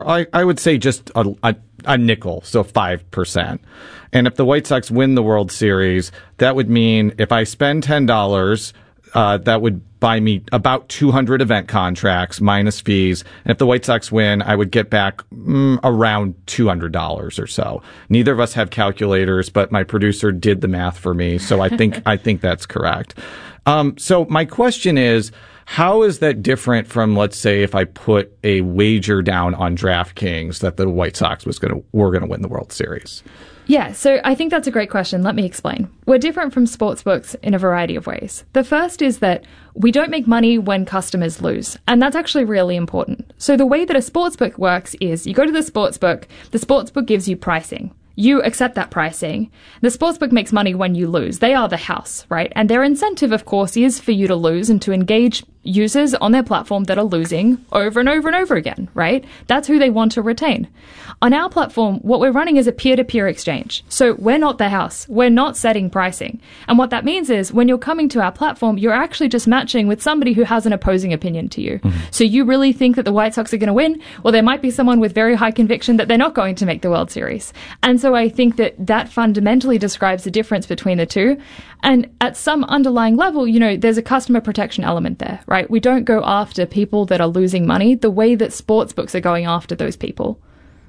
I would say just a nickel, so 5%. And if the White Sox win the World Series, that would mean if I spend $10, that would buy me about 200 event contracts minus fees. And if the White Sox win, I would get back around $200 or so. Neither of us have calculators, but my producer did the math for me, so I think that's correct. So my question is, how is that different from, let's say, if I put a wager down on DraftKings that the White Sox were going to win the World Series? Yeah, so I think that's a great question. Let me explain. We're different from sportsbooks in a variety of ways. The first is that we don't make money when customers lose, and that's actually really important. So the way that a sportsbook works is you go to the sportsbook gives you pricing. You accept that pricing. The sportsbook makes money when you lose. They are the house, right? And their incentive, of course, is for you to lose and to engage users on their platform that are losing over and over and over again, right? That's who they want to retain. On our platform, what we're running is a peer-to-peer exchange. So we're not the house. We're not setting pricing. And what that means is when you're coming to our platform, you're actually just matching with somebody who has an opposing opinion to you. Mm-hmm. So you really think that the White Sox are going to win? Well, there might be someone with very high conviction that they're not going to make the World Series. And so I think that fundamentally describes the difference between the two. And at some underlying level, there's a customer protection element there, right? We don't go after people that are losing money the way that sportsbooks are going after those people.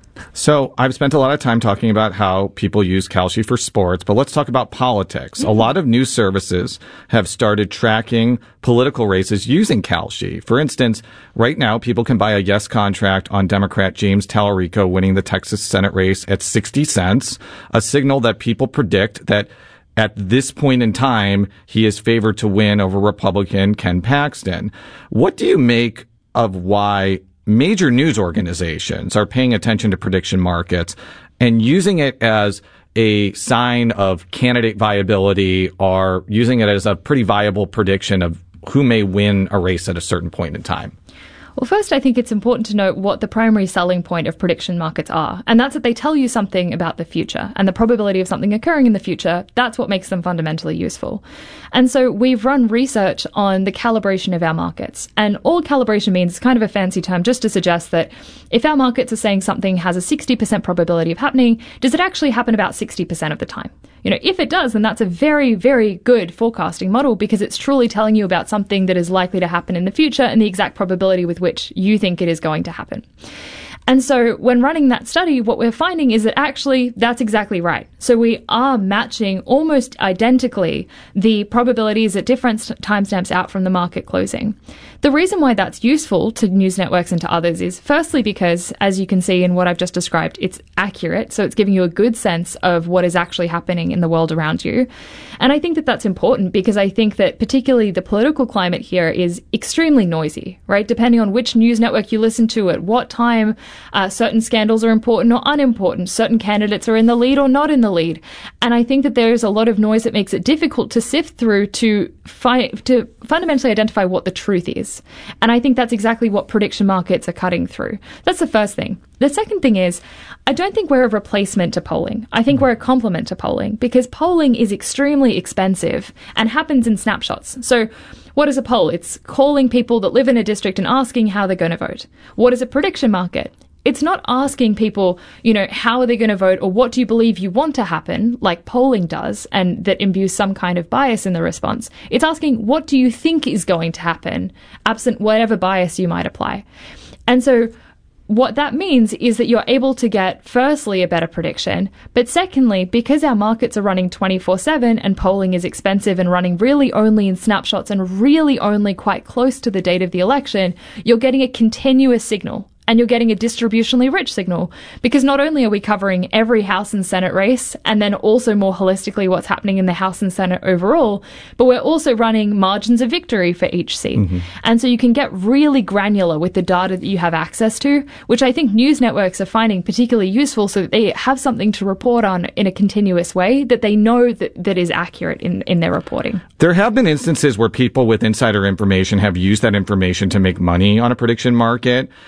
So I've spent a lot of time talking about how people use Kalshi for sports, but let's talk about politics. Mm-hmm. A lot of news services have started tracking political races using Kalshi. For instance, right now, people can buy a yes contract on Democrat James Tallarico winning the Texas Senate race at 60 cents, a signal that people predict that at this point in time, he is favored to win over Republican Ken Paxton. What do you make of why major news organizations are paying attention to prediction markets and using it as a sign of candidate viability, or using it as a pretty viable prediction of who may win a race at a certain point in time? Well, first, I think it's important to note what the primary selling point of prediction markets are, and that's that they tell you something about the future and the probability of something occurring in the future. That's what makes them fundamentally useful. And so we've run research on the calibration of our markets, and all calibration means is kind of a fancy term just to suggest that if our markets are saying something has a 60% probability of happening, does it actually happen about 60% of the time? If it does, then that's a very, very good forecasting model because it's truly telling you about something that is likely to happen in the future and the exact probability with which you think it is going to happen. And so when running that study, what we're finding is that actually that's exactly right. So we are matching almost identically the probabilities at different timestamps out from the market closing. The reason why that's useful to news networks and to others is firstly because, as you can see in what I've just described, it's accurate. So it's giving you a good sense of what is actually happening in the world around you. And I think that that's important because I think that particularly the political climate here is extremely noisy, right? Depending on which news network you listen to at what time, certain scandals are important or unimportant. Certain candidates are in the lead or not in the lead. And I think that there is a lot of noise that makes it difficult to sift through to fundamentally identify what the truth is. And I think that's exactly what prediction markets are cutting through. That's the first thing. The second thing is, I don't think we're a replacement to polling. I think we're a complement to polling because polling is extremely expensive and happens in snapshots. So what is a poll? It's calling people that live in a district and asking how they're going to vote. What is a prediction market? It's not asking people, how are they going to vote or what do you believe you want to happen, like polling does, and that imbues some kind of bias in the response. It's asking, what do you think is going to happen, absent whatever bias you might apply. And so what that means is that you're able to get, firstly, a better prediction, but secondly, because our markets are running 24/7 and polling is expensive and running really only in snapshots and really only quite close to the date of the election, you're getting a continuous signal. And you're getting a distributionally rich signal because not only are we covering every House and Senate race and then also more holistically what's happening in the House and Senate overall, but we're also running margins of victory for each seat. Mm-hmm. And so you can get really granular with the data that you have access to, which I think news networks are finding particularly useful so that they have something to report on in a continuous way that they know that is accurate in their reporting. There have been instances where people with insider information have used that information to make money on a prediction market. A U.S.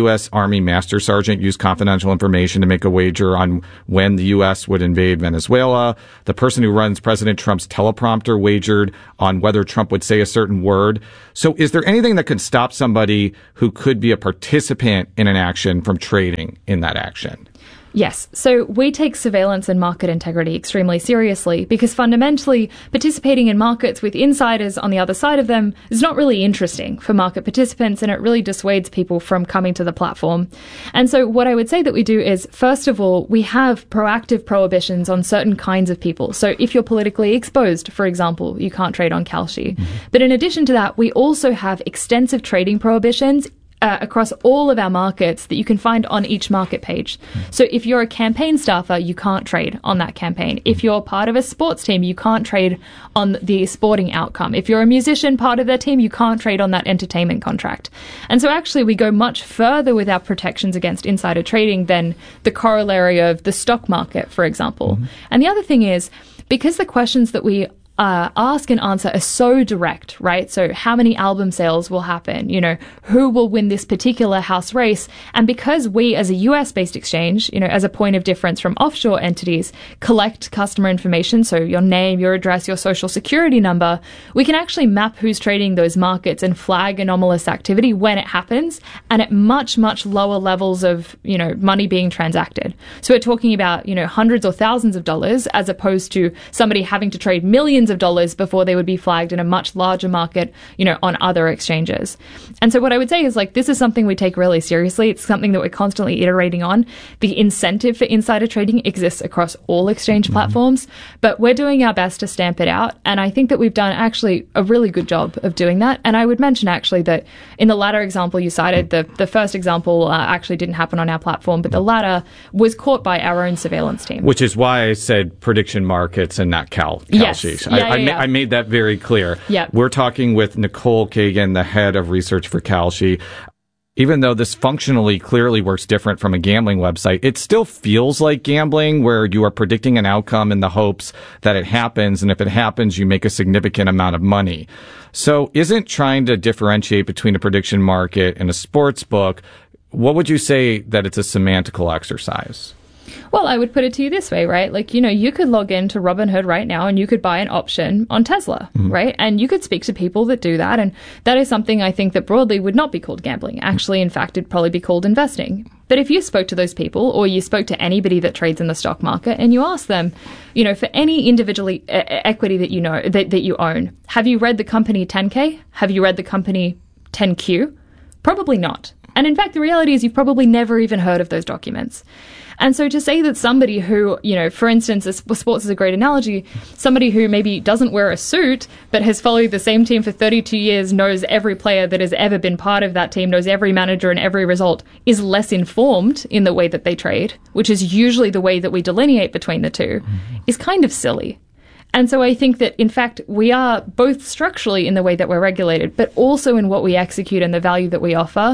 U.S. Army Master Sergeant used confidential information to make a wager on when the U.S. would invade Venezuela. The person who runs President Trump's teleprompter wagered on whether Trump would say a certain word. So is there anything that can stop somebody who could be a participant in an action from trading in that action? Yes. So we take surveillance and market integrity extremely seriously because fundamentally participating in markets with insiders on the other side of them is not really interesting for market participants, and it really dissuades people from coming to the platform. And so what I would say that we do is, first of all, we have proactive prohibitions on certain kinds of people. So if you're politically exposed, for example, you can't trade on Kalshi. But in addition to that, we also have extensive trading prohibitions across all of our markets that you can find on each market page. So if you're a campaign staffer, you can't trade on that campaign. If you're part of a sports team, you can't trade on the sporting outcome. If you're a musician, part of their team, you can't trade on that entertainment contract. And so actually we go much further with our protections against insider trading than the corollary of the stock market, for example. And the other thing is, because the questions that we ask and answer are so direct, right? So how many album sales will happen? You know, who will win this particular house race? And because we, as a US-based exchange, you know, as a point of difference from offshore entities, collect customer information, so your name, your address, your social security number, we can actually map who's trading those markets and flag anomalous activity when it happens and at much, much lower levels of, you know, money being transacted. So we're talking about, you know, hundreds or thousands of dollars as opposed to somebody having to trade millions of dollars before they would be flagged in a much larger market, you know, on other exchanges. And so what I would say is, like, this is something we take really seriously. It's something that we're constantly iterating on. The incentive for insider trading exists across all exchange platforms, but we're doing our best to stamp it out. And I think that we've done actually a really good job of doing that. And I would mention actually that in the latter example you cited, the first example actually didn't happen on our platform, but the latter was caught by our own surveillance team. Which is why I said prediction markets and not Kalshi. Yes. I made that very clear. Yep. We're talking with Nicole Kagan, the head of research for Kalshi. Even though this functionally clearly works different from a gambling website, it still feels like gambling, where you are predicting an outcome in the hopes that it happens, and if it happens, you make a significant amount of money. So isn't trying to differentiate between a prediction market and a sports book, what would you say that it's a semantical exercise? Well, I would put it to you this way, right? Like, you know, you could log into Robinhood right now and you could buy an option on Tesla, right? And you could speak to people that do that. And that is something I think that broadly would not be called gambling. Actually, in fact, it'd probably be called investing. But if you spoke to those people, or you spoke to anybody that trades in the stock market and you asked them, you know, for any individually equity that you know, that you own, have you read the company 10K? Have you read the company 10Q? Probably not. And in fact, the reality is you've probably never even heard of those documents. And so to say that somebody who, you know, for instance, sports is a great analogy, somebody who maybe doesn't wear a suit but has followed the same team for 32 years, knows every player that has ever been part of that team, knows every manager and every result, is less informed in the way that they trade, which is usually the way that we delineate between the two, is kind of silly. And so I think that, in fact, we are both structurally in the way that we're regulated, but also in what we execute and the value that we offer,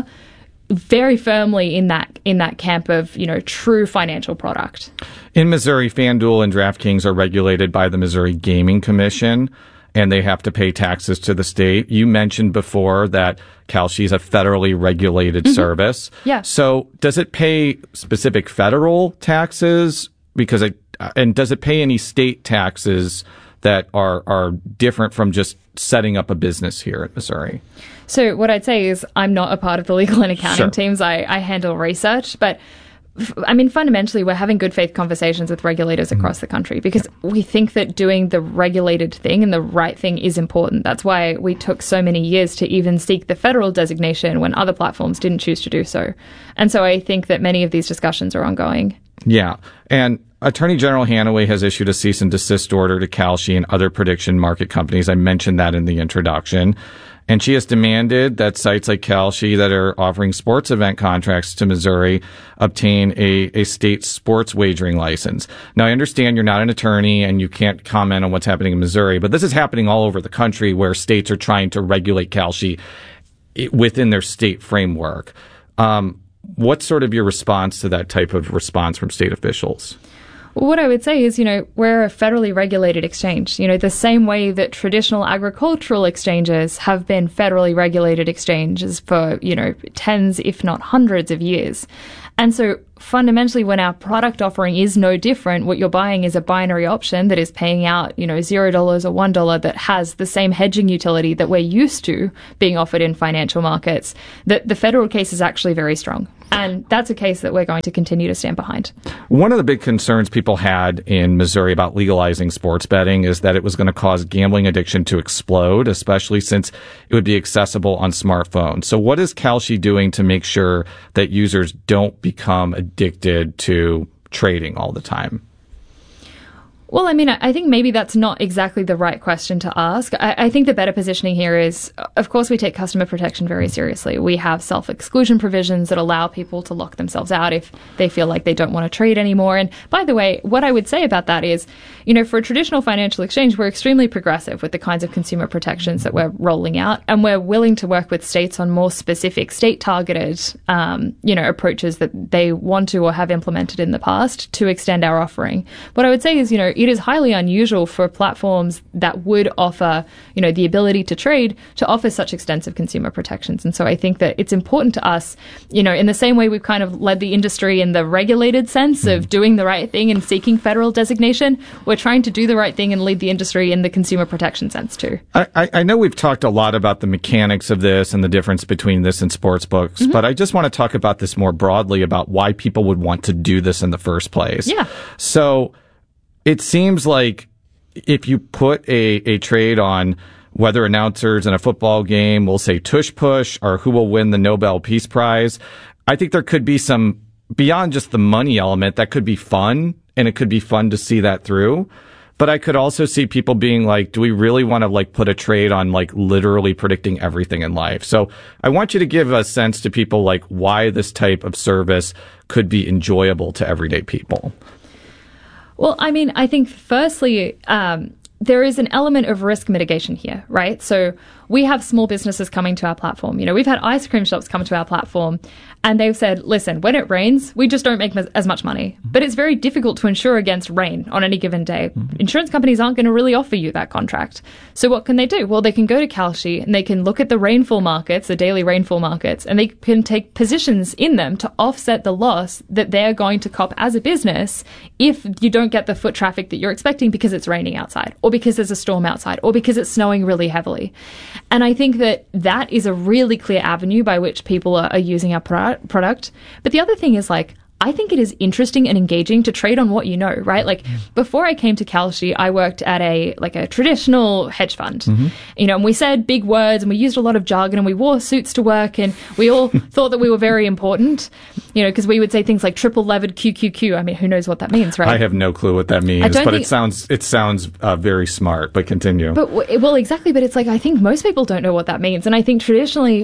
very firmly in that camp of, you know, true financial product. In Missouri, FanDuel and DraftKings are regulated by the Missouri Gaming Commission, and they have to pay taxes to the state. You mentioned before that Kalshi is a federally regulated service. Yeah. So does it pay specific federal taxes? And does it pay any state taxes that are different from just setting up a business here in Missouri? So what I'd say is I'm not a part of the legal and accounting teams. I handle research, but I mean, fundamentally, we're having good faith conversations with regulators across the country because we think that doing the regulated thing and the right thing is important. That's why we took so many years to even seek the federal designation when other platforms didn't choose to do so. And so I think that many of these discussions are ongoing. Yeah. And Attorney General Hanaway has issued a cease and desist order to Kalshi and other prediction market companies. I mentioned that in the introduction. And she has demanded that sites like Kalshi that are offering sports event contracts to Missouri obtain a state sports wagering license. Now, I understand you're not an attorney and you can't comment on what's happening in Missouri, but this is happening all over the country where states are trying to regulate Kalshi within their state framework. What's sort of your response to that type of response from state officials? What I would say is, we're a federally regulated exchange. The same way that traditional agricultural exchanges have been federally regulated exchanges for, tens, if not hundreds of years. And so fundamentally, when our product offering is no different, what you're buying is a binary option that is paying out, $0 or $1 that has the same hedging utility that we're used to being offered in financial markets. The federal case is actually very strong. And that's a case that we're going to continue to stand behind. One of the big concerns people had in Missouri about legalizing sports betting is that it was going to cause gambling addiction to explode, especially since it would be accessible on smartphones. So what is Kalshi doing to make sure that users don't become addicted to trading all the time? Well, I think maybe that's not exactly the right question to ask. I think the better positioning here is, of course, we take customer protection very seriously. We have self-exclusion provisions that allow people to lock themselves out if they feel like they don't want to trade anymore. And by the way, what I would say about that is, for a traditional financial exchange, we're extremely progressive with the kinds of consumer protections that we're rolling out. And we're willing to work with states on more specific state-targeted, approaches that they want to or have implemented in the past to extend our offering. What I would say is, it is highly unusual for platforms that would offer, the ability to trade to offer such extensive consumer protections. And so I think that it's important to us, in the same way we've kind of led the industry in the regulated sense of doing the right thing and seeking federal designation, we're trying to do the right thing and lead the industry in the consumer protection sense too. I know we've talked a lot about the mechanics of this and the difference between this and sports books, but I just want to talk about this more broadly about why people would want to do this in the first place. Yeah. So it seems like if you put a trade on whether announcers in a football game will say tush push or who will win the Nobel Peace Prize, I think there could be some, beyond just the money element, that could be fun, and it could be fun to see that through. But I could also see people being like, do we really want to put a trade on literally predicting everything in life? So I want you to give a sense to people why this type of service could be enjoyable to everyday people. Well, I think firstly, there is an element of risk mitigation here, right? So we have small businesses coming to our platform. We've had ice cream shops come to our platform and they've said, listen, when it rains, we just don't make as much money. But it's very difficult to insure against rain on any given day. Insurance companies aren't going to really offer you that contract. So what can they do? Well, they can go to Kalshi and they can look at the rainfall markets, the daily rainfall markets, and they can take positions in them to offset the loss that they're going to cop as a business if you don't get the foot traffic that you're expecting because it's raining outside, or because there's a storm outside, or because it's snowing really heavily. And I think that is a really clear avenue by which people are using our product. But the other thing is I think it is interesting and engaging to trade on what you know, right? Before I came to Kalshi, I worked at a traditional hedge fund, and we said big words and we used a lot of jargon and we wore suits to work and we all thought that we were very important, because we would say things like triple levered QQQ. Who knows what that means, right? I have no clue what that means, but it sounds very smart, but continue. But well, exactly. But it's I think most people don't know what that means. And I think traditionally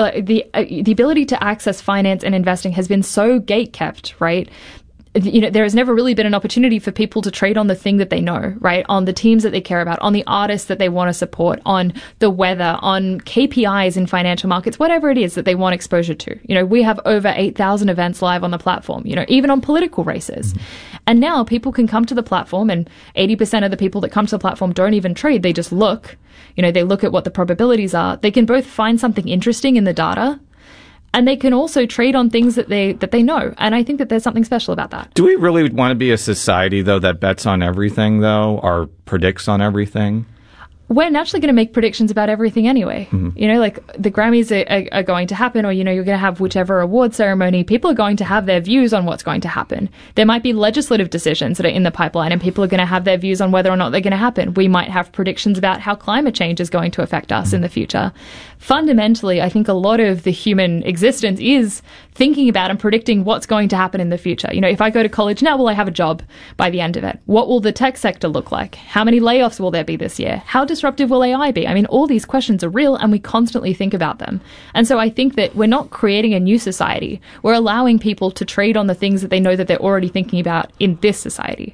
the ability to access finance and investing has been so gatekept, right? There has never really been an opportunity for people to trade on the thing that they know, right? On the teams that they care about, on the artists that they want to support, on the weather, on KPIs in financial markets, whatever it is that they want exposure to. We have over 8,000 events live on the platform, even on political races. And now people can come to the platform, and 80% of the people that come to the platform don't even trade. They just look, they look at what the probabilities are. They can both find something interesting in the data, and they can also trade on things that they know. And I think that there's something special about that. Do we really want to be a society, though, that bets on everything, though, or predicts on everything? We're naturally going to make predictions about everything anyway. The Grammys are going to happen, or, you're going to have whichever award ceremony. People are going to have their views on what's going to happen. There might be legislative decisions that are in the pipeline, and people are going to have their views on whether or not they're going to happen. We might have predictions about how climate change is going to affect us in the future. Fundamentally, I think a lot of the human existence is thinking about and predicting what's going to happen in the future. If I go to college now, will I have a job by the end of it? What will the tech sector look like? How many layoffs will there be this year? How disruptive will AI be? All these questions are real and we constantly think about them. And so I think that we're not creating a new society. We're allowing people to trade on the things that they know that they're already thinking about in this society.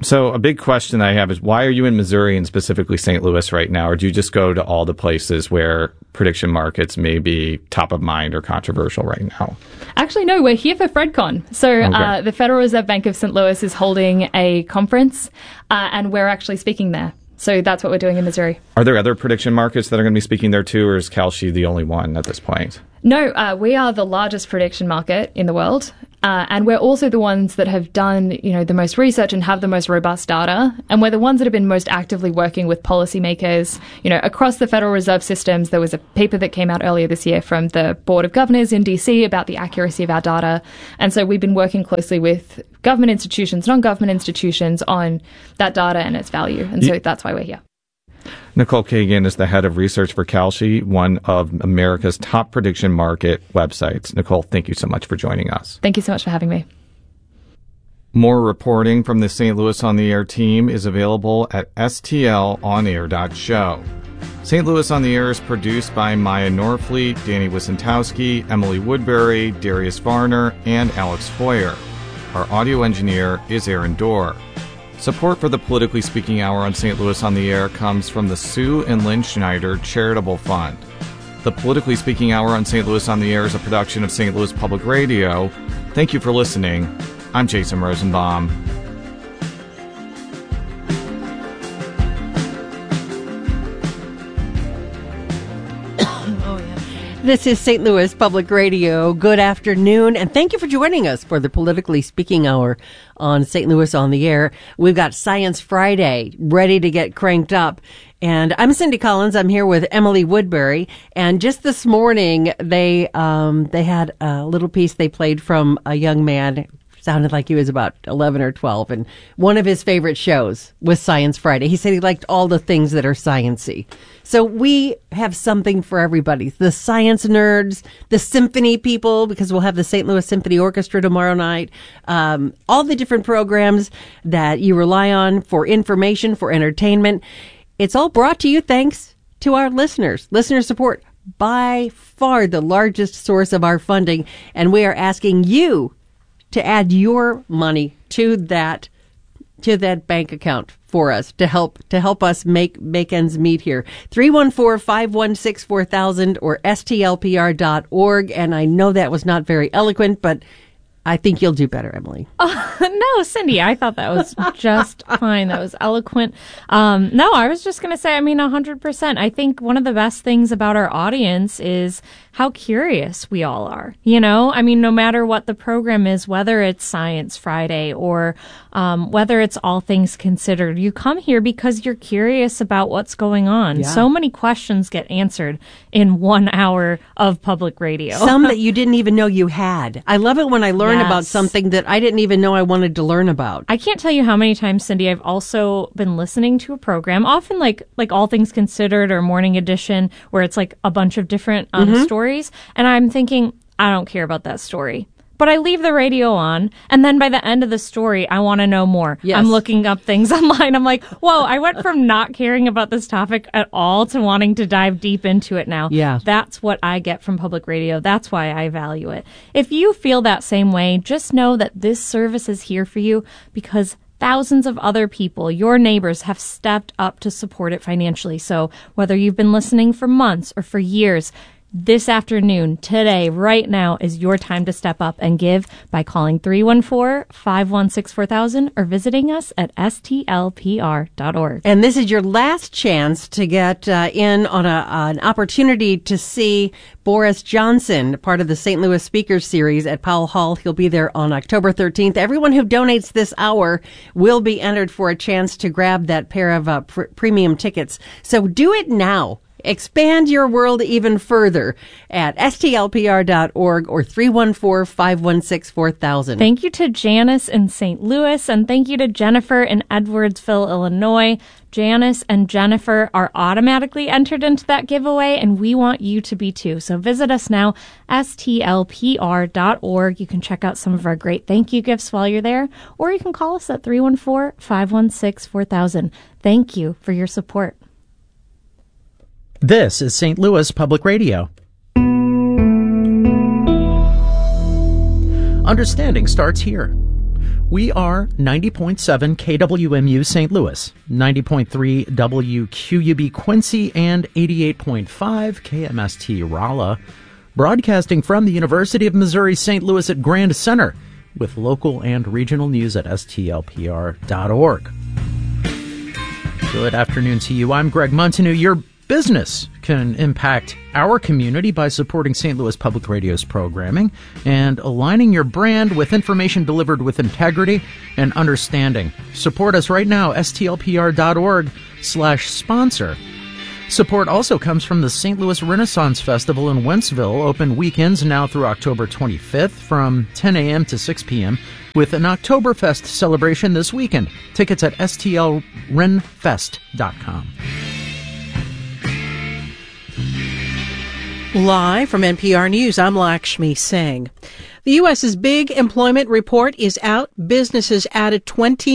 So a big question I have is, why are you in Missouri and specifically St. Louis right now? Or do you just go to all the places where prediction markets may be top of mind or controversial right now? Actually, no, we're here for FredCon. So the Federal Reserve Bank of St. Louis is holding a conference, and we're actually speaking there. So that's what we're doing in Missouri. Are there other prediction markets that are going to be speaking there too, or is Kalshi the only one at this point? No, we are the largest prediction market in the world, and we're also the ones that have done, the most research and have the most robust data, and we're the ones that have been most actively working with policymakers, across the Federal Reserve systems. There was a paper that came out earlier this year from the Board of Governors in DC about the accuracy of our data, and so we've been working closely with government institutions, non-government institutions on that data and its value, and so that's why we're here. Nicole Kagan is the head of research for Kalshi, one of America's top prediction market websites. Nicole, thank you so much for joining us. Thank you so much for having me. More reporting from the St. Louis on the Air team is available at stlonair.show. St. Louis on the Air is produced by Maya Norfleet, Danny Wissentowski, Emily Woodbury, Darius Varner, and Alex Hoyer. Our audio engineer is Aaron Dorr. Support for the Politically Speaking Hour on St. Louis on the Air comes from the Sue and Lynn Schneider Charitable Fund. The Politically Speaking Hour on St. Louis on the Air is a production of St. Louis Public Radio. Thank you for listening. I'm Jason Rosenbaum. This is St. Louis Public Radio. Good afternoon, and thank you for joining us for the Politically Speaking Hour on St. Louis on the Air. We've got Science Friday ready to get cranked up. And I'm Cindy Collins. I'm here with Emily Woodbury. And just this morning, they had a little piece they played from a young man. Sounded like he was about 11 or 12. And one of his favorite shows was Science Friday. He said he liked all the things that are science-y. So we have something for everybody. The science nerds, the symphony people, because we'll have the St. Louis Symphony Orchestra tomorrow night. All the different programs that you rely on for information, for entertainment. It's all brought to you thanks to our listeners. Listener support, by far the largest source of our funding. And we are asking you to add your money to that bank account for us to help us make ends meet here. 314-516-4000 or stlpr.org. And I know that was not very eloquent, but I think you'll do better, Emily. No, Cindy, I thought that was just fine. That was eloquent. No, I was just going to say, 100%. I think one of the best things about our audience is how curious we all are. No matter what the program is, whether it's Science Friday or whether it's All Things Considered, you come here because you're curious about what's going on. Yeah. So many questions get answered in 1 hour of public radio. Some that you didn't even know you had. I love it when I learn about something that I didn't even know I wanted to learn about. I can't tell you how many times, Cindy, I've also been listening to a program, often like All Things Considered or Morning Edition, where it's like a bunch of different stories. And I'm thinking, I don't care about that story. But I leave the radio on, and then by the end of the story, I want to know more. Yes. I'm looking up things online. I'm like, whoa, I went from not caring about this topic at all to wanting to dive deep into it now. Yeah. That's what I get from public radio. That's why I value it. If you feel that same way, just know that this service is here for you because thousands of other people, your neighbors, have stepped up to support it financially. So whether you've been listening for months or for years, this afternoon, today, right now, is your time to step up and give by calling 314-516-4000 or visiting us at stlpr.org. And this is your last chance to get in on an opportunity to see Boris Johnson, part of the St. Louis Speakers Series at Powell Hall. He'll be there on October 13th. Everyone who donates this hour will be entered for a chance to grab that pair of premium tickets. So do it now. Expand your world even further at stlpr.org or 314-516-4000. Thank you to Janice in St. Louis, and thank you to Jennifer in Edwardsville, Illinois. Janice and Jennifer are automatically entered into that giveaway, and we want you to be too. So visit us now, stlpr.org. You can check out some of our great thank you gifts while you're there, or you can call us at 314-516-4000. Thank you for your support. This is St. Louis Public Radio. Understanding starts here. We are 90.7 KWMU St. Louis, 90.3 WQUB Quincy, and 88.5 KMST Rolla, broadcasting from the University of Missouri St. Louis at Grand Center, with local and regional news at stlpr.org. Good afternoon to you. I'm Greg Montanew. Your business can impact our community by supporting St. Louis Public Radio's programming and aligning your brand with information delivered with integrity and understanding. Support us right now, stlpr.org/sponsor. Support also comes from the St. Louis Renaissance Festival in Wentzville, open weekends now through October 25th from 10 a.m. to 6 p.m. with an Oktoberfest celebration this weekend. Tickets at stlrenfest.com. Live from NPR News, I'm Lakshmi Singh. The U.S.'s big employment report is out. Businesses added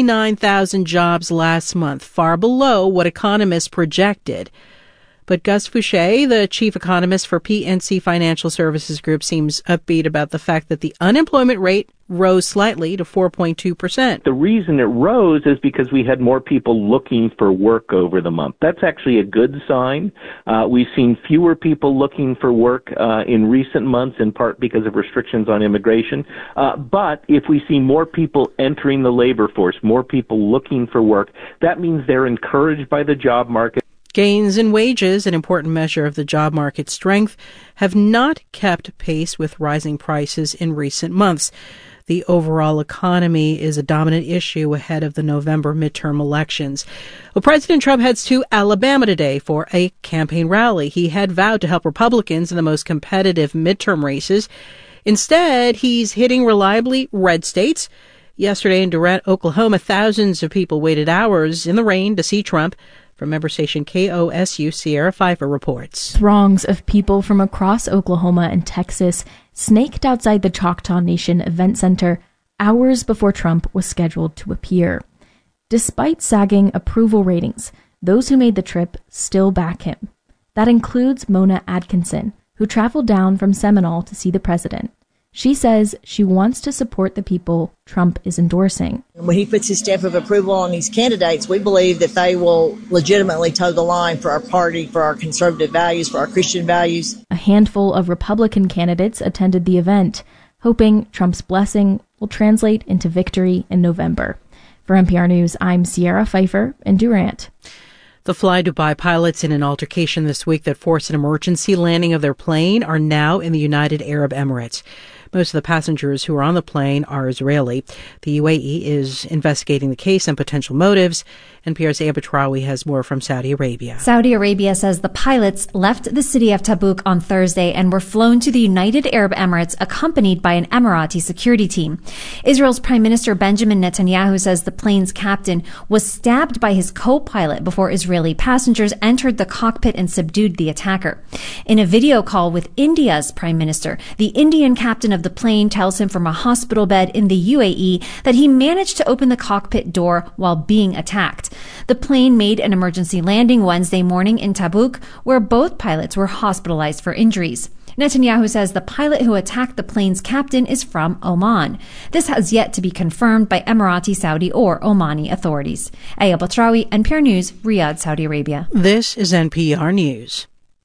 29,000 jobs last month, far below what economists projected. But Gus Fouché, the chief economist for PNC Financial Services Group, seems upbeat about the fact that the unemployment rate rose slightly to 4.2%. The reason it rose is because we had more people looking for work over the month. That's actually a good sign. We've seen fewer people looking for work in recent months, in part because of restrictions on immigration. But if we see more people entering the labor force, more people looking for work, that means they're encouraged by the job market. Gains in wages, an important measure of the job market strength, have not kept pace with rising prices in recent months. The overall economy is a dominant issue ahead of the November midterm elections. Well, President Trump heads to Alabama today for a campaign rally. He had vowed to help Republicans in the most competitive midterm races. Instead, he's hitting reliably red states. Yesterday in Durant, Oklahoma, thousands of people waited hours in the rain to see Trump. From member station KOSU, Sierra Pfeiffer reports. Throngs of people from across Oklahoma and Texas snaked outside the Choctaw Nation Event Center hours before Trump was scheduled to appear. Despite sagging approval ratings, those who made the trip still back him. That includes Mona Atkinson, who traveled down from Seminole to see the president. She says she wants to support the people Trump is endorsing. When he puts his stamp of approval on these candidates, we believe that they will legitimately toe the line for our party, for our conservative values, for our Christian values. A handful of Republican candidates attended the event, hoping Trump's blessing will translate into victory in November. For NPR News, I'm Sierra Pfeiffer in Durant. The Fly Dubai pilots in an altercation this week that forced an emergency landing of their plane are now in the United Arab Emirates. Most of the passengers who are on the plane are Israeli. The UAE is investigating the case and potential motives. NPR's Aya Batrawi has more from Saudi Arabia. Saudi Arabia says the pilots left the city of Tabuk on Thursday and were flown to the United Arab Emirates accompanied by an Emirati security team. Israel's Prime Minister Benjamin Netanyahu says the plane's captain was stabbed by his co-pilot before Israeli passengers entered the cockpit and subdued the attacker. In a video call with India's Prime Minister, the Indian captain of the plane tells him from a hospital bed in the UAE that he managed to open the cockpit door while being attacked. The plane made an emergency landing Wednesday morning in Tabuk, where both pilots were hospitalized for injuries. Netanyahu says the pilot who attacked the plane's captain is from Oman. This has yet to be confirmed by Emirati, Saudi, or Omani authorities. Aya Batrawi, NPR News, Riyadh, Saudi Arabia. This is NPR News.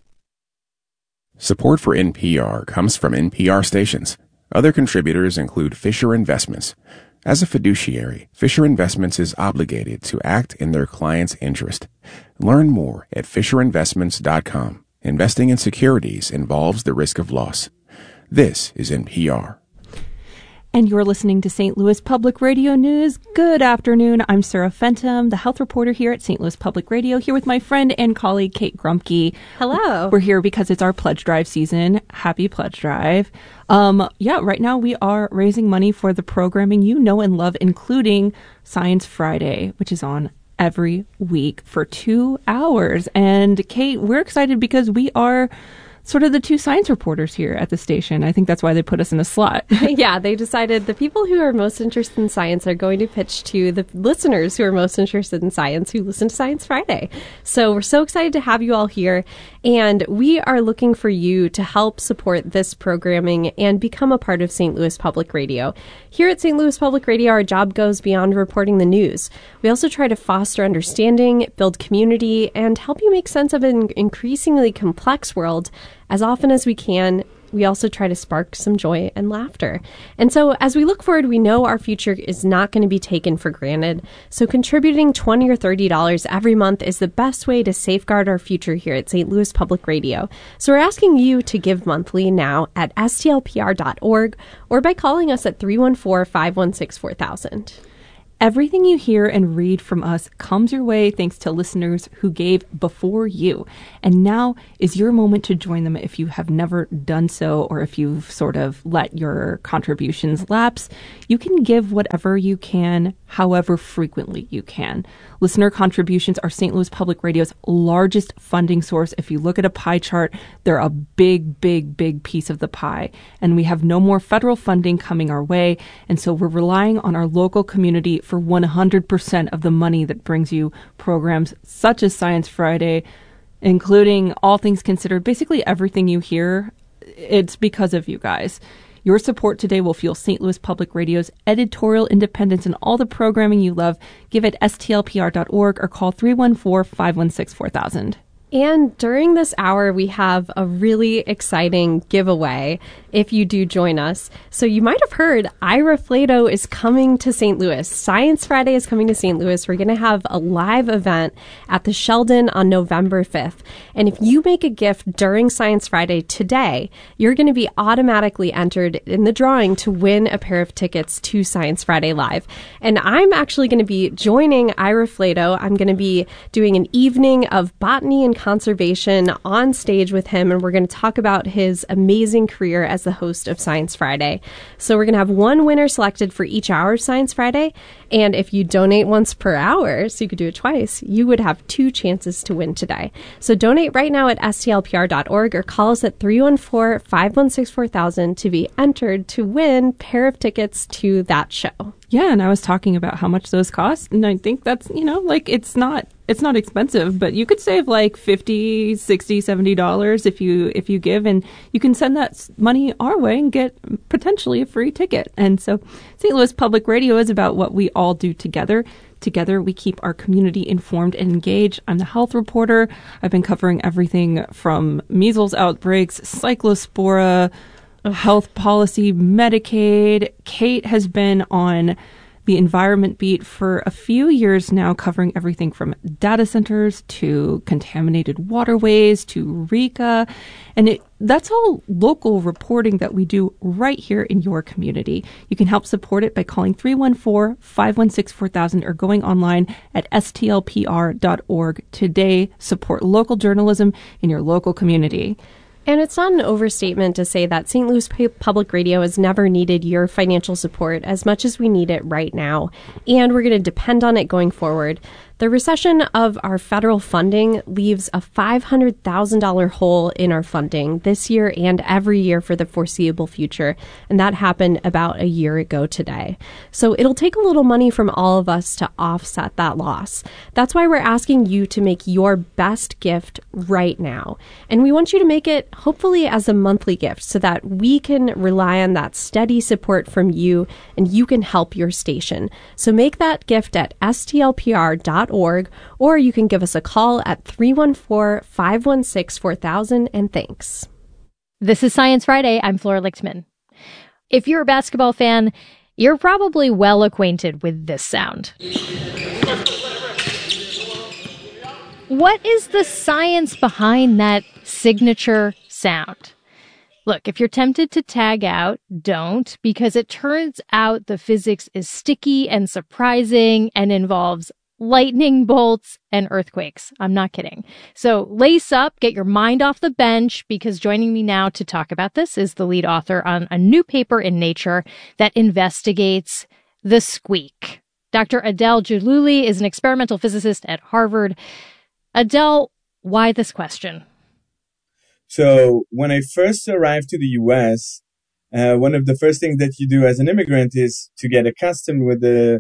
Support for NPR comes from NPR stations. Other contributors include Fisher Investments. As a fiduciary, Fisher Investments is obligated to act in their client's interest. Learn more at FisherInvestments.com. Investing in securities involves the risk of loss. This is NPR. And you're listening to St. Louis Public Radio News. Good afternoon. I'm Sarah Fenton, the health reporter here at St. Louis Public Radio, here with my friend and colleague, Kate Grumke. Hello. We're here because it's our pledge drive season. Happy pledge drive. Right now we are raising money for the programming you know and love, including Science Friday, which is on every week for 2 hours. And Kate, we're excited because we are sort of the two science reporters here at the station. I think that's why they put us in a slot. Yeah, they decided the people who are most interested in science are going to pitch to the listeners who are most interested in science who listen to Science Friday. So we're so excited to have you all here. And we are looking for you to help support this programming and become a part of St. Louis Public Radio. Here at St. Louis Public Radio, our job goes beyond reporting the news. We also try to foster understanding, build community, and help you make sense of an increasingly complex world as often as we can. We also try to spark some joy and laughter. And so as we look forward, we know our future is not going to be taken for granted. So contributing $20 or $30 every month is the best way to safeguard our future here at St. Louis Public Radio. So we're asking you to give monthly now at stlpr.org or by calling us at 314-516-4000. Everything you hear and read from us comes your way thanks to listeners who gave before you. And now is your moment to join them if you have never done so, or if you've sort of let your contributions lapse. You can give whatever you can, however frequently you can. Listener contributions are St. Louis Public Radio's largest funding source. If you look at a pie chart, they're a big, big, big piece of the pie. And we have no more federal funding coming our way. And so we're relying on our local community for 100% of the money that brings you programs such as Science Friday, including All Things Considered. Basically everything you hear, it's because of you guys. Your support today will fuel St. Louis Public Radio's editorial independence and all the programming you love. Give at stlpr.org or call 314-516-4000. And during this hour, we have a really exciting giveaway if you do join us. So you might have heard Ira Flatow is coming to St. Louis. Science Friday is coming to St. Louis. We're going to have a live event at the Sheldon on November 5th. And if you make a gift during Science Friday today, you're going to be automatically entered in the drawing to win a pair of tickets to Science Friday Live. And I'm actually going to be joining Ira Flatow. I'm going to be doing an evening of botany and conservation on stage with him, and we're going to talk about his amazing career as the host of Science Friday. So we're going to have one winner selected for each hour of Science Friday, and if you donate once per hour, so you could do it twice, you would have 2 chances to win today. So donate right now at stlpr.org or call us at 314-516-4000 to be entered to win a pair of tickets to that show. Yeah, and I was talking about how much those cost, and I think that's, it's not expensive, but you could save like $50, $60, $70 if you give, and you can send that money our way and get potentially a free ticket. And so St. Louis Public Radio is about what we all do together. Together, we keep our community informed and engaged. I'm the health reporter. I've been covering everything from measles outbreaks, cyclospora, health policy, Medicaid. Kate has been on the environment beat for a few years now, covering everything from data centers to contaminated waterways to RECA. And that's all local reporting that we do right here in your community. You can help support it by calling 314-516-4000 or going online at stlpr.org. Today, support local journalism in your local community. And it's not an overstatement to say that St. Louis Public Radio has never needed your financial support as much as we need it right now. And we're going to depend on it going forward. The recession of our federal funding leaves a $500,000 hole in our funding this year and every year for the foreseeable future. And that happened about a year ago today. So it'll take a little money from all of us to offset that loss. That's why we're asking you to make your best gift right now. And we want you to make it hopefully as a monthly gift so that we can rely on that steady support from you and you can help your station. So make that gift at stlpr.org, or you can give us a call at 314-516-4000, and thanks. This is Science Friday. I'm Flora Lichtman. If you're a basketball fan, you're probably well acquainted with this sound. What is the science behind that signature sound? Look, if you're tempted to tag out, don't, because it turns out the physics is sticky and surprising and involves lightning bolts and earthquakes. I'm not kidding. So lace up, get your mind off the bench, because joining me now to talk about this is the lead author on a new paper in Nature that investigates the squeak. Dr. Adele Jallouli is an experimental physicist at Harvard. Adele, why this question? So when I first arrived to the U.S., one of the first things that you do as an immigrant is to get accustomed with the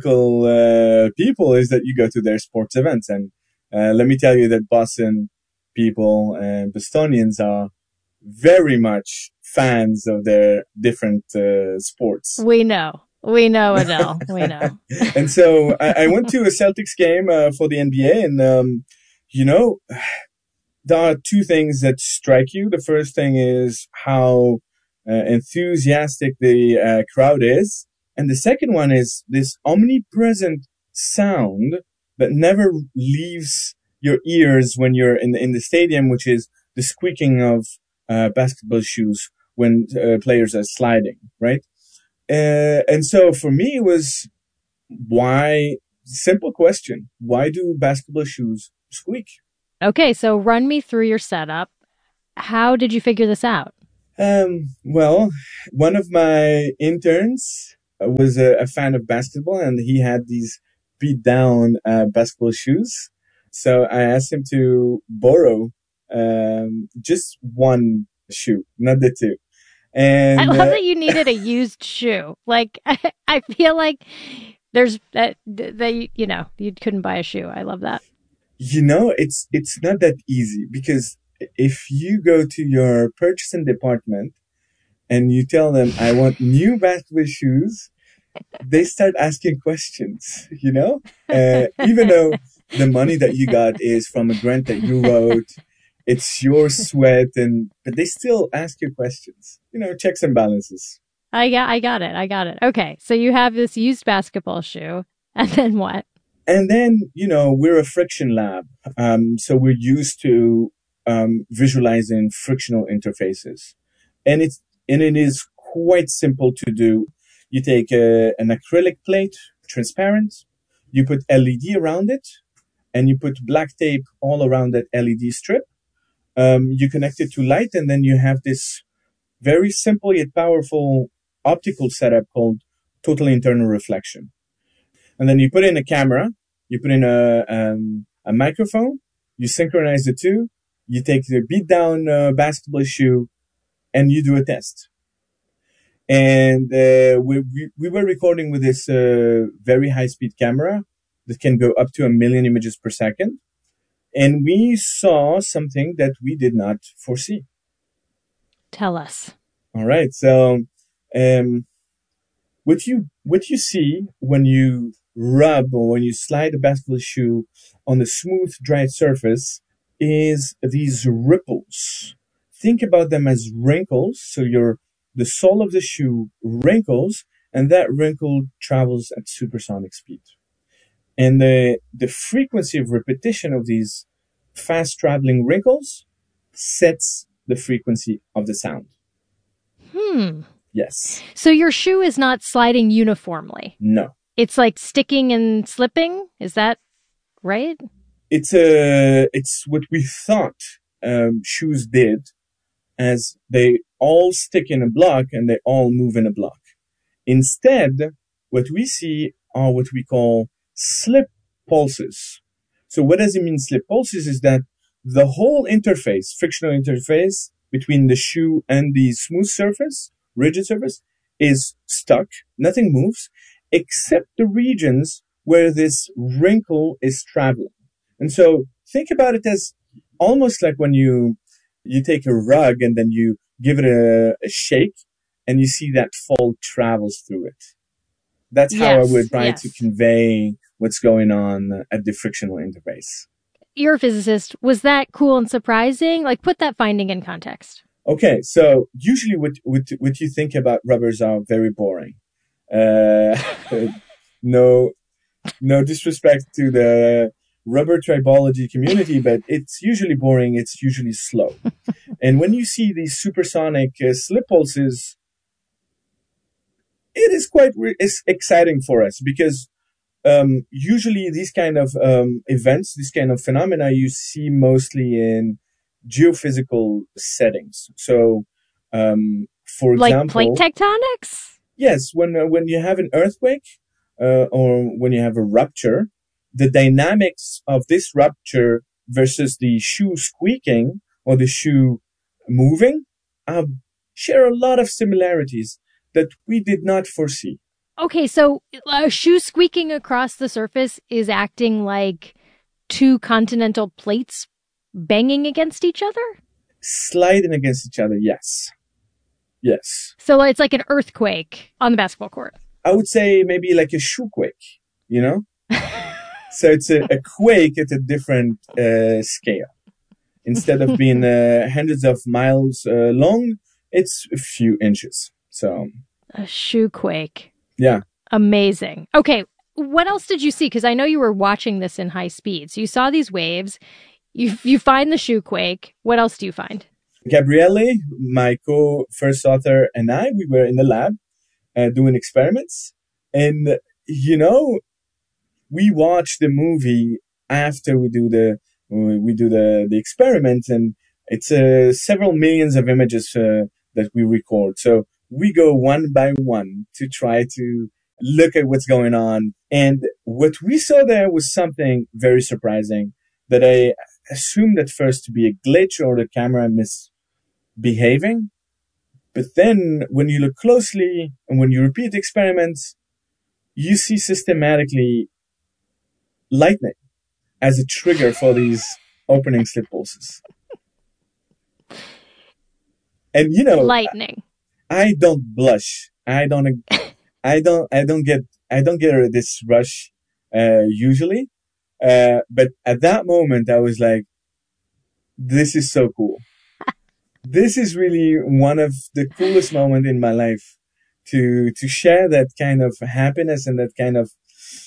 local people is that you go to their sports events. And let me tell you that Boston people and Bostonians are very much fans of their different sports. We know, Adele. We know. And so I went to a Celtics game for the NBA, and there are two things that strike you. The first thing is how enthusiastic the crowd is, and the second one is this omnipresent sound that never leaves your ears when you're in the stadium, which is the squeaking of basketball shoes when players are sliding, right? And so for me, it was simple question. Why do basketball shoes squeak? Okay, so run me through your setup. How did you figure this out? Well, one of my interns was a fan of basketball, and he had these beat down basketball shoes. So I asked him to borrow just one shoe, not the two. And I love that you needed a used shoe. Like, I feel like there's that you couldn't buy a shoe. I love that. It's not that easy, because if you go to your purchasing department and you tell them, I want new basketball shoes, they start asking questions, even though the money that you got is from a grant that you wrote, it's your sweat, but they still ask you questions, checks and balances. I got it. Okay. So you have this used basketball shoe, and then what? And then, we're a friction lab. So we're used to visualizing frictional interfaces. And it is quite simple to do. You take an acrylic plate, transparent, you put LED around it, and you put black tape all around that LED strip. You connect it to light, and then you have this very simple yet powerful optical setup called total internal reflection. And then you put in a camera, you put in a microphone, you synchronize the two, you take the beat down basketball shoe, and you do a test. And we were recording with this very high speed camera that can go up to 1 million images per second. And we saw something that we did not foresee. Tell us. All right. So, what you see when you rub or when you slide a basketball shoe on a smooth, dry surface is these ripples. Think about them as wrinkles. So the sole of the shoe wrinkles, and that wrinkle travels at supersonic speed. And the frequency of repetition of these fast traveling wrinkles sets the frequency of the sound. Yes. So your shoe is not sliding uniformly. No. It's like sticking and slipping. Is that right? It's what we thought shoes did, as they all stick in a block and they all move in a block. Instead, what we see are what we call slip pulses. So what does it mean, slip pulses? Is that the whole interface, frictional interface between the shoe and the smooth surface, rigid surface, is stuck. Nothing moves except the regions where this wrinkle is traveling. And so think about it as almost like when you take a rug and then you give it a shake and you see that fold travels through it. That's how I would try to convey what's going on at the frictional interface. You're a physicist. Was that cool and surprising? Like, put that finding in context. Okay, so usually what you think about rubbers are very boring. No disrespect to the rubber tribology community, but it's usually boring. It's usually slow. And when you see these supersonic slip pulses, it is quite exciting for us, because usually these kind of events, these kind of phenomena, you see mostly in geophysical settings. So, for like example, plate tectonics. Yes, when you have an earthquake or when you have a rupture, the dynamics of this rupture versus the shoe squeaking or the shoe moving share a lot of similarities that we did not foresee. Okay, so a shoe squeaking across the surface is acting like two continental plates banging against each other? Sliding against each other, yes. Yes. So it's like an earthquake on the basketball court. I would say maybe like a shoe quake, you know? So it's a quake at a different scale. Instead of being hundreds of miles long, it's a few inches. So a shoe quake. Yeah. Amazing. Okay, what else did you see? Because I know you were watching this in high speed. So you saw these waves. You find the shoe quake. What else do you find? Gabriele, my co-first author, and I, we were in the lab doing experiments. And, you know, we watch the movie after we do the experiment, and it's several millions of images that we record. So we go one by one to try to look at what's going on. And what we saw there was something very surprising that I assumed at first to be a glitch or the camera misbehaving. But then when you look closely and when you repeat the experiments, you see systematically lightning as a trigger for these opening slip pulses. And you know, lightning. I don't blush. I don't get this rush usually. But at that moment, I was like, "This is so cool. This is really one of the coolest moments in my life to share that kind of happiness and that kind of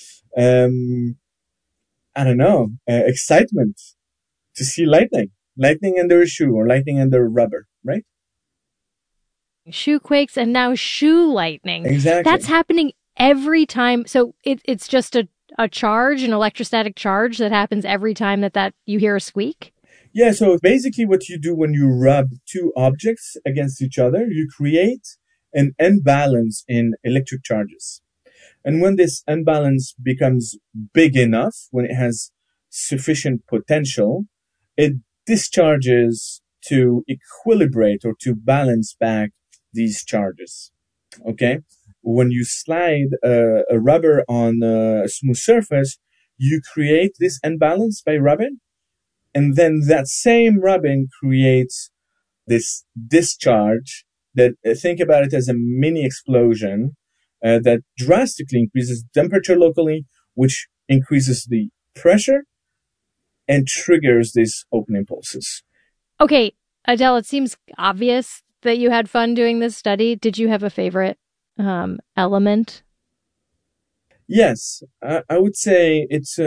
excitement to see lightning under a shoe or lightning under rubber, right?" Shoe quakes and now shoe lightning. Exactly. That's happening every time. So it's just a charge, an electrostatic charge that happens every time that you hear a squeak? Yeah, so basically what you do when you rub two objects against each other, you create an imbalance in electric charges. And when this imbalance becomes big enough, when it has sufficient potential, it discharges to equilibrate or to balance back these charges. Okay? When you slide a rubber on a smooth surface, you create this imbalance by rubbing. And then that same rubbing creates this discharge that, think about it as a mini explosion that drastically increases temperature locally, which increases the pressure and triggers these opening pulses. Okay, Adele, it seems obvious that you had fun doing this study. Did you have a favorite element? Yes, I would say it's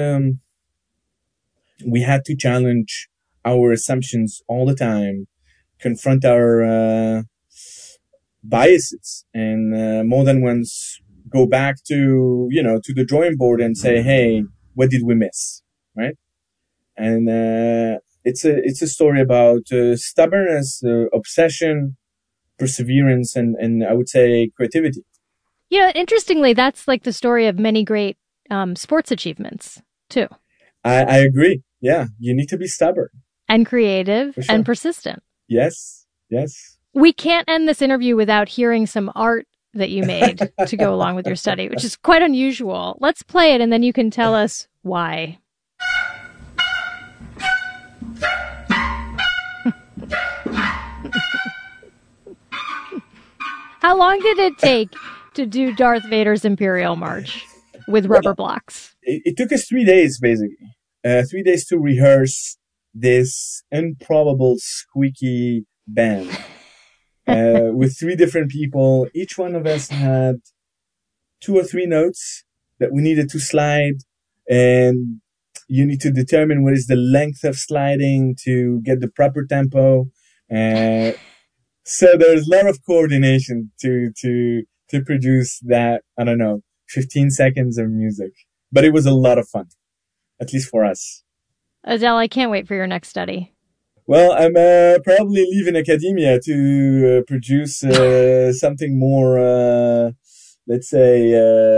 we had to challenge our assumptions all the time, confront our biases, and more than once go back to the drawing board and say, hey, what did we miss, right? And it's a story about stubbornness, obsession, perseverance, and I would say creativity. Yeah, interestingly, that's like the story of many great sports achievements, too. I agree. Yeah, you need to be stubborn. And creative and persistent. Yes, yes. We can't end this interview without hearing some art that you made to go along with your study, which is quite unusual. Let's play it, and then you can tell us why. How long did it take to do Darth Vader's Imperial March with rubber blocks? It took us 3 days, basically. 3 days to rehearse this improbable squeaky band with 3 different people. Each one of us had 2 or 3 notes that we needed to slide, and you need to determine what is the length of sliding to get the proper tempo. So there's a lot of coordination to produce that, 15 seconds of music. But it was a lot of fun, at least for us. Adele, I can't wait for your next study. Well, I'm probably leaving academia to produce something more, let's say,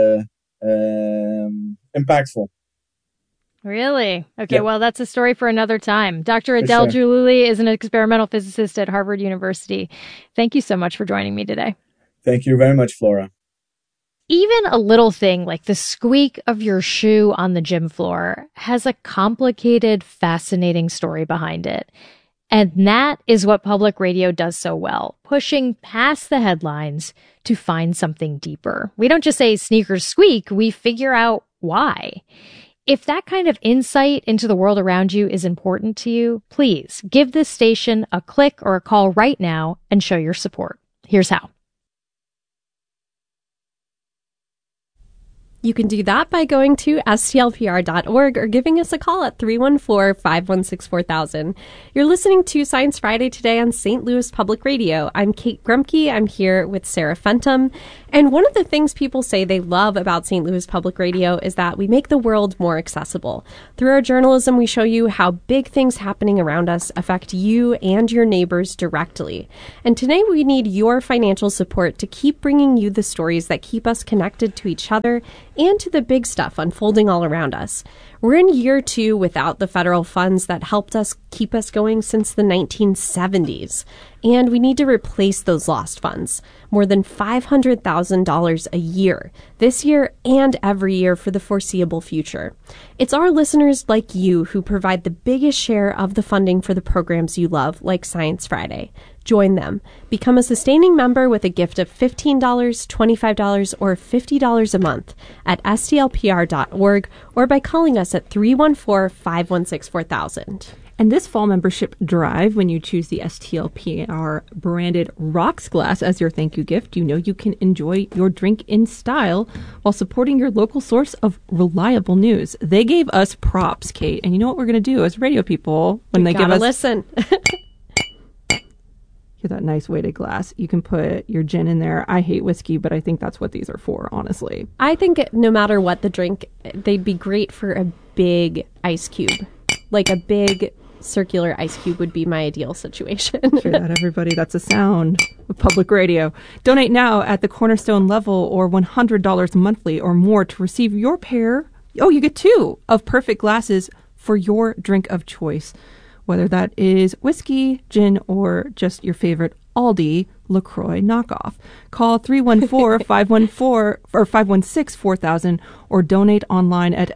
impactful. Really? Okay, Yeah. well, that's a story for another time. Dr. Adele Jalouli is an experimental physicist at Harvard University. Thank you so much for joining me today. Thank you very much, Flora. Even a little thing like the squeak of your shoe on the gym floor has a complicated, fascinating story behind it. And that is what public radio does so well, pushing past the headlines to find something deeper. We don't just say sneakers squeak, we figure out why. If that kind of insight into the world around you is important to you, please give this station a click or a call right now and show your support. Here's how. You can do that by going to stlpr.org or giving us a call at 314-516-4000. You're listening to Science Friday today on St. Louis Public Radio. I'm Kate Grumke. I'm here with Sarah Fenton. And one of the things people say they love about St. Louis Public Radio is that we make the world more accessible. Through our journalism, we show you how big things happening around us affect you and your neighbors directly. And today we need your financial support to keep bringing you the stories that keep us connected to each other and to the big stuff unfolding all around us. We're in year 2 without the federal funds that helped us keep us going since the 1970s. And we need to replace those lost funds. More than $500,000 a year, this year and every year for the foreseeable future. It's our listeners like you who provide the biggest share of the funding for the programs you love, like Science Friday. Join them. Become a sustaining member with a gift of $15, $25, or $50 a month at stlpr.org or by calling us at 314-516-4000. And this fall membership drive, when you choose the STLPR branded Rocks glass as your thank you gift, you know you can enjoy your drink in style while supporting your local source of reliable news. They gave us props, Kate, and you know what we're going to do as radio people when they give us... listen. Here's that nice weighted glass. You can put your gin in there. I hate whiskey, but I think that's what these are for, honestly. I think no matter what the drink, they'd be great for a big ice cube. Like a big circular ice cube would be my ideal situation. Hear that, everybody? That's a sound of public radio. Donate now at the Cornerstone level or $100 monthly or more to receive your pair. Oh, you get 2 of perfect glasses for your drink of choice. Whether that is whiskey, gin, or just your favorite Aldi LaCroix knockoff. Call 314-514 or 516-4000 or donate online at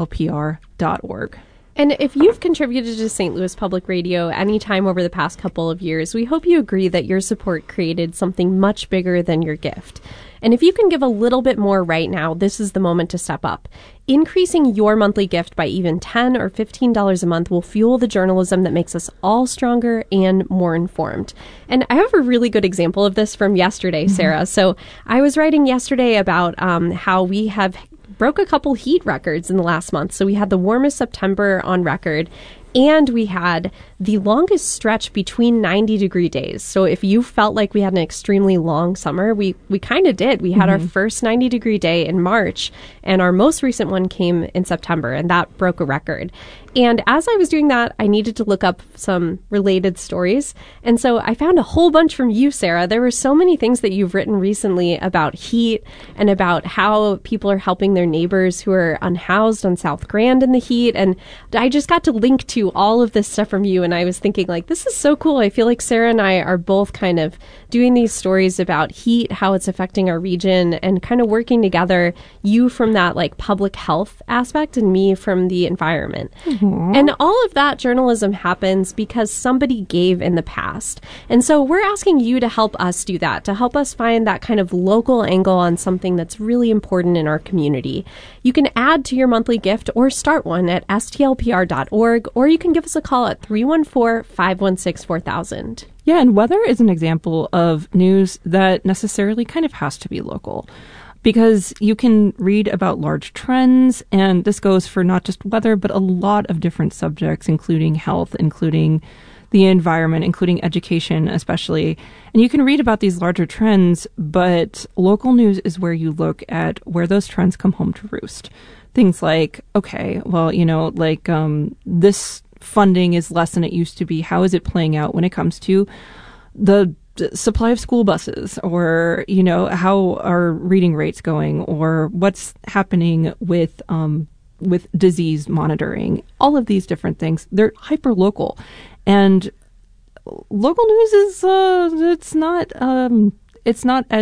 stlpr.org. And if you've contributed to St. Louis Public Radio anytime over the past couple of years, we hope you agree that your support created something much bigger than your gift. And if you can give a little bit more right now, this is the moment to step up. Increasing your monthly gift by even $10 or $15 a month will fuel the journalism that makes us all stronger and more informed. And I have a really good example of this from yesterday, Sarah. So I was writing yesterday about how we have broke a couple heat records in the last month. So we had the warmest September on record, and we had the longest stretch between 90-degree days. So if you felt like we had an extremely long summer, we kind of did. We had our first 90-degree day in March, and our most recent one came in September, and that broke a record. And as I was doing that, I needed to look up some related stories. And so I found a whole bunch from you, Sarah. There were so many things that you've written recently about heat and about how people are helping their neighbors who are unhoused on South Grand in the heat. And I just got to link to all of this stuff from you. And I was thinking, like, this is so cool. I feel like Sarah and I are both kind of doing these stories about heat, how it's affecting our region, and kind of working together, you from that like public health aspect and me from the environment. And all of that journalism happens because somebody gave in the past. And so we're asking you to help us do that, to help us find that kind of local angle on something that's really important in our community. You can add to your monthly gift or start one at stlpr.org, or you can give us a call at 314-516-4000. Yeah, and weather is an example of news that necessarily kind of has to be local. Because you can read about large trends, and this goes for not just weather, but a lot of different subjects, including health, including the environment, including education especially. And you can read about these larger trends, but local news is where you look at where those trends come home to roost. Things like, okay, well, you know, like this funding is less than it used to be. How is it playing out when it comes to the supply of school buses, or, you know, how are reading rates going, or what's happening with disease monitoring? All of these different things, they're hyper local, and local news is it's not as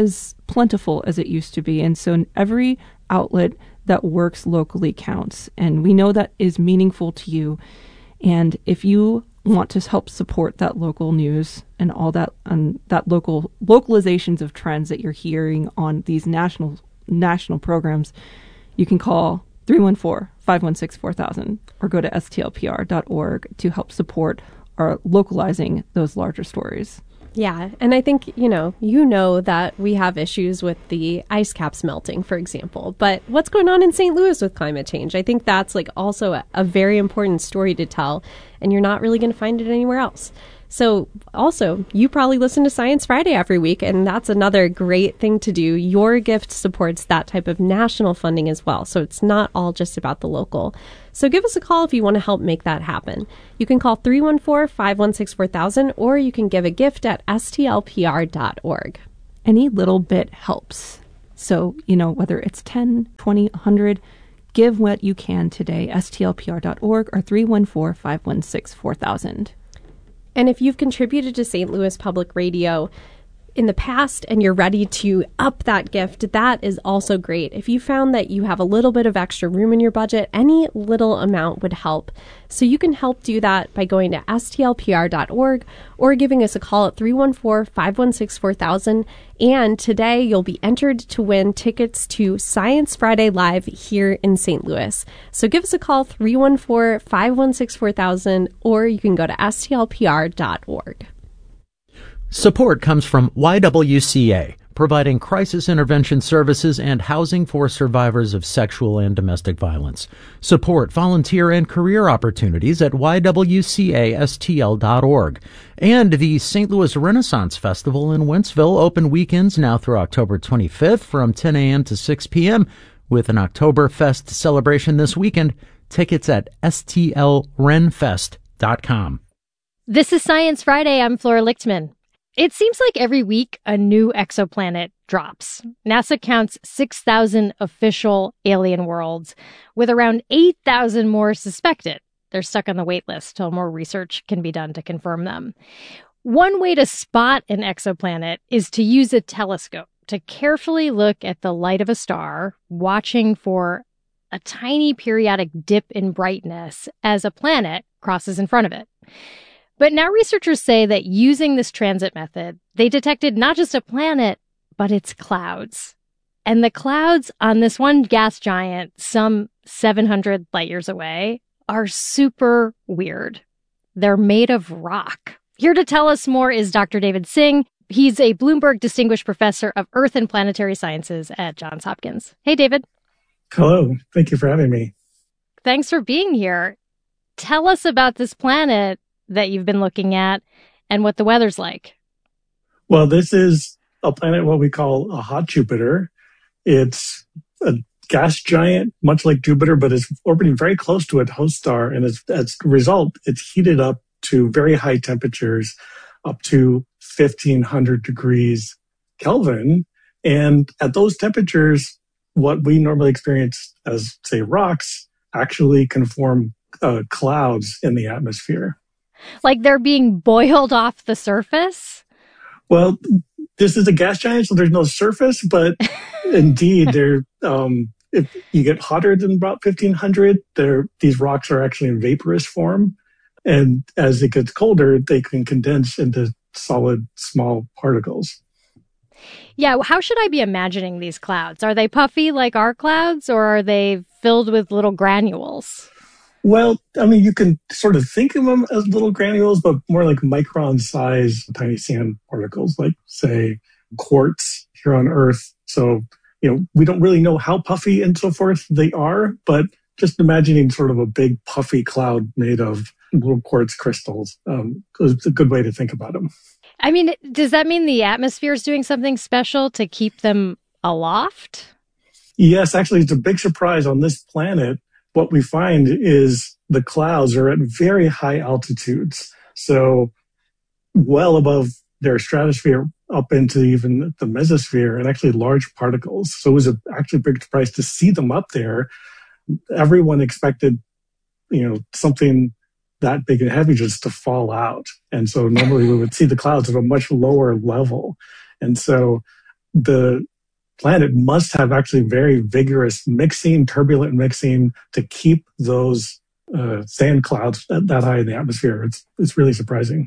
plentiful as it used to be. And so every outlet that works locally counts. And we know that is meaningful to you. And if you want to help support that local news and all that, that localizations of trends that you're hearing on these national programs, you can call 314-516-4000 or go to stlpr.org to help support our localizing those larger stories. Yeah, and I think, you know that we have issues with the ice caps melting, for example. But what's going on in St. Louis with climate change? I think that's also a very important story to tell, and you're not really going to find it anywhere else. So also, you probably listen to Science Friday every week, and that's another great thing to do. Your gift supports that type of national funding as well. So it's not all just about the local. So give us a call if you want to help make that happen. You can call 314-516-4000, or you can give a gift at stlpr.org. Any little bit helps. So, whether it's 10, 20, 100, give what you can today, stlpr.org or 314-516-4000. And if you've contributed to St. Louis Public Radio in the past and you're ready to up that gift, that is also great. If you found that you have a little bit of extra room in your budget, any little amount would help. So you can help do that by going to stlpr.org or giving us a call at 314-516-4000. And today you'll be entered to win tickets to Science Friday Live here in St. Louis. So give us a call, 314-516-4000, or you can go to stlpr.org. Support comes from YWCA, providing crisis intervention services and housing for survivors of sexual and domestic violence. Support volunteer and career opportunities at ywcastl.org. And the St. Louis Renaissance Festival in Wentzville, open weekends now through October 25th from 10 a.m. to 6 p.m. with an Oktoberfest celebration this weekend. Tickets at stlrenfest.com. This is Science Friday. I'm Flora Lichtman. It seems like every week a new exoplanet drops. NASA counts 6,000 official alien worlds, with around 8,000 more suspected. They're stuck on the wait list till more research can be done to confirm them. One way to spot an exoplanet is to use a telescope to carefully look at the light of a star, watching for a tiny periodic dip in brightness as a planet crosses in front of it. But now researchers say that using this transit method, they detected not just a planet, but its clouds. And the clouds on this one gas giant, some 700 light years away, are super weird. They're made of rock. Here to tell us more is Dr. David Singh. He's a Bloomberg Distinguished Professor of Earth and Planetary Sciences at Johns Hopkins. Hey, David. Hello. Thank you for having me. Thanks for being here. Tell us about this planet that you've been looking at and what the weather's like. Well, this is a planet, what we call a hot Jupiter. It's a gas giant, much like Jupiter, but it's orbiting very close to its host star. And as a result, it's heated up to very high temperatures, up to 1,500 degrees Kelvin. And at those temperatures, what we normally experience as, say, rocks actually can form clouds in the atmosphere. Like they're being boiled off the surface? Well, this is a gas giant, so there's no surface, but indeed, if you get hotter than about 1,500, these rocks are actually in vaporous form. And as it gets colder, they can condense into solid, small particles. Yeah, how should I be imagining these clouds? Are they puffy like our clouds, or are they filled with little granules? Well, I mean, you can sort of think of them as little granules, but more like micron-size tiny sand particles, like, say, quartz here on Earth. So, we don't really know how puffy and so forth they are, but just imagining sort of a big puffy cloud made of little quartz crystals is a good way to think about them. I mean, does that mean the atmosphere is doing something special to keep them aloft? Yes, actually, it's a big surprise on this planet. What we find is the clouds are at very high altitudes. So well above their stratosphere, up into even the mesosphere, and actually large particles. So it was actually a big surprise to see them up there. Everyone expected, something that big and heavy just to fall out. And so normally we would see the clouds at a much lower level. And so the planet must have actually very vigorous mixing, turbulent mixing to keep those sand clouds that high in the atmosphere. It's really surprising.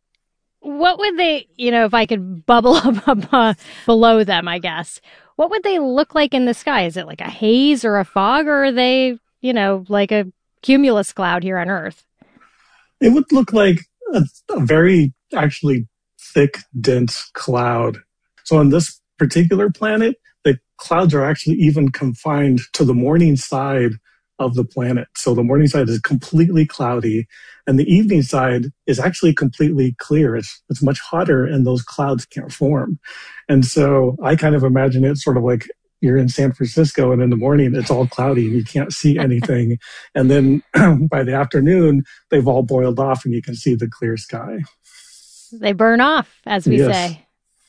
What would they, if I could bubble up below them, I guess, what would they look like in the sky? Is it like a haze or a fog, or are they, like a cumulus cloud here on Earth? It would look like a very actually thick, dense cloud. So on this particular planet, the clouds are actually even confined to the morning side of the planet. So the morning side is completely cloudy, and the evening side is actually completely clear. It's much hotter, and those clouds can't form. And so I kind of imagine it sort of like you're in San Francisco, and in the morning it's all cloudy and you can't see anything. And then by the afternoon, they've all boiled off and you can see the clear sky. They burn off, as we say.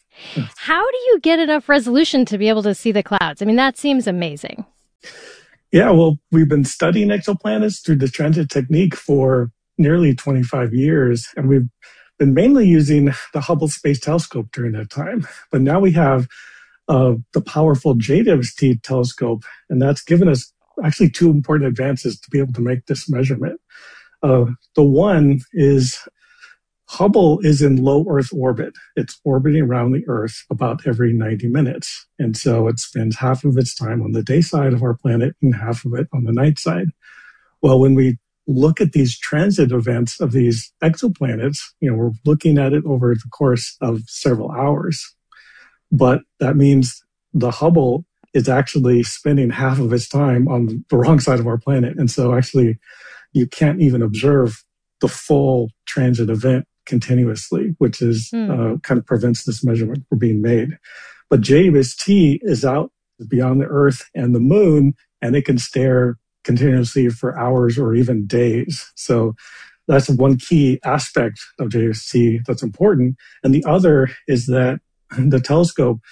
How do you get enough resolution to be able to see the clouds? I mean, that seems amazing. Yeah, well, we've been studying exoplanets through the transit technique for nearly 25 years, and we've been mainly using the Hubble Space Telescope during that time. But now we have the powerful JWST telescope, and that's given us actually two important advances to be able to make this measurement. The one is Hubble is in low Earth orbit. It's orbiting around the Earth about every 90 minutes. And so it spends half of its time on the day side of our planet and half of it on the night side. Well, when we look at these transit events of these exoplanets, we're looking at it over the course of several hours. But that means the Hubble is actually spending half of its time on the wrong side of our planet. And so actually you can't even observe the full transit event continuously, which is kind of prevents this measurement from being made. But JWST is out beyond the Earth and the Moon, and it can stare continuously for hours or even days. So that's one key aspect of JWST that's important. And the other is that the telescope,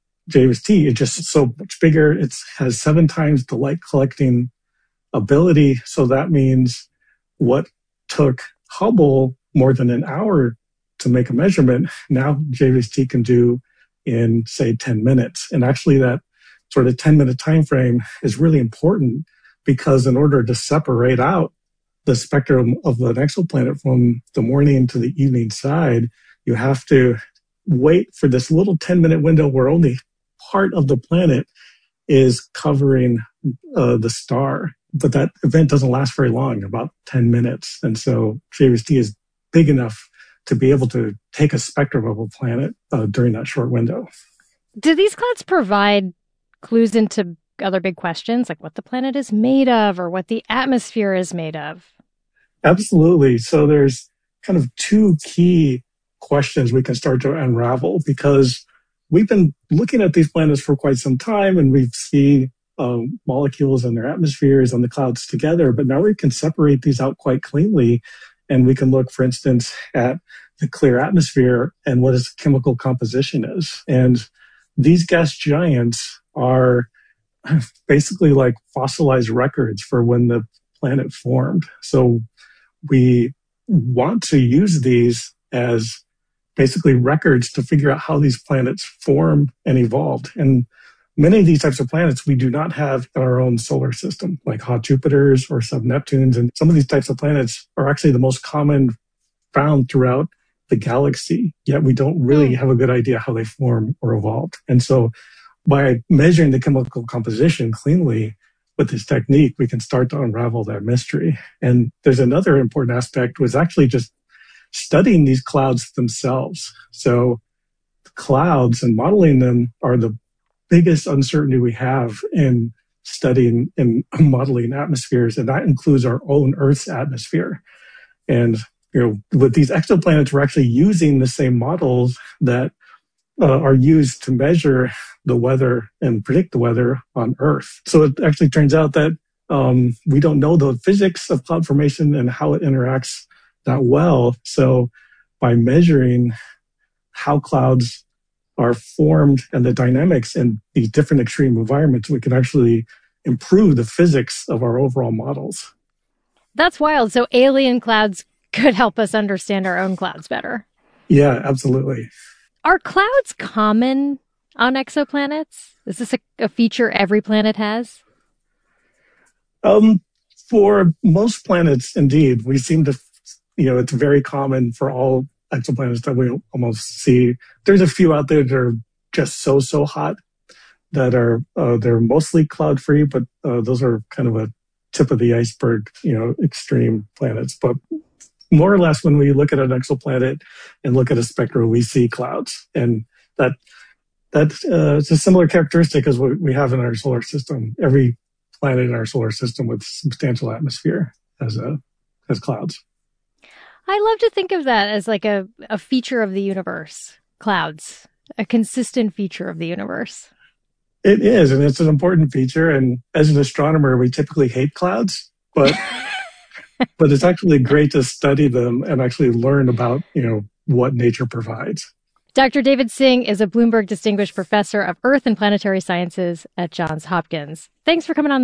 JWST, is just so much bigger. It has 7 times the light collecting ability. So that means what took Hubble more than an hour to make a measurement, now JWST can do in, say, 10 minutes. And actually that sort of 10-minute time frame is really important because in order to separate out the spectrum of an exoplanet from the morning to the evening side, you have to wait for this little 10-minute window where only part of the planet is covering the star. But that event doesn't last very long, about 10 minutes. And so JWST is big enough to be able to take a spectrum of a planet during that short window. Do these clouds provide clues into other big questions, like what the planet is made of or what the atmosphere is made of? Absolutely. So there's kind of 2 key questions we can start to unravel because we've been looking at these planets for quite some time and we've seen molecules and their atmospheres and the clouds together, but now we can separate these out quite cleanly. And we can look, for instance, at the clear atmosphere and what its chemical composition is. And these gas giants are basically like fossilized records for when the planet formed. So we want to use these as basically records to figure out how these planets formed and evolved. And many of these types of planets we do not have in our own solar system, like hot Jupiters or sub-Neptunes. And some of these types of planets are actually the most common found throughout the galaxy, yet we don't really have a good idea how they formed or evolved. And so by measuring the chemical composition cleanly with this technique, we can start to unravel that mystery. And there's another important aspect was actually just studying these clouds themselves. So the clouds and modeling them are the biggest uncertainty we have in studying and modeling atmospheres, and that includes our own Earth's atmosphere. And with these exoplanets, we're actually using the same models that are used to measure the weather and predict the weather on Earth. So it actually turns out that we don't know the physics of cloud formation and how it interacts that well. So by measuring how clouds are formed and the dynamics in these different extreme environments, we can actually improve the physics of our overall models. That's wild. So alien clouds could help us understand our own clouds better. Yeah, absolutely. Are clouds common on exoplanets? Is this a feature every planet has? For most planets, indeed, we seem to, it's very common for all exoplanets that we almost see. There's a few out there that are just so hot that they're mostly cloud free, but those are kind of a tip of the iceberg, extreme planets. But more or less, when we look at an exoplanet and look at a spectrum, we see clouds, and that's it's a similar characteristic as what we have in our solar system. Every planet in our solar system with substantial atmosphere has clouds. I love to think of that as like a feature of the universe. Clouds, a consistent feature of the universe. It is, and it's an important feature. And as an astronomer, we typically hate clouds, but but it's actually great to study them and actually learn about what nature provides. Dr. David Singh is a Bloomberg Distinguished Professor of Earth and Planetary Sciences at Johns Hopkins. Thanks for coming on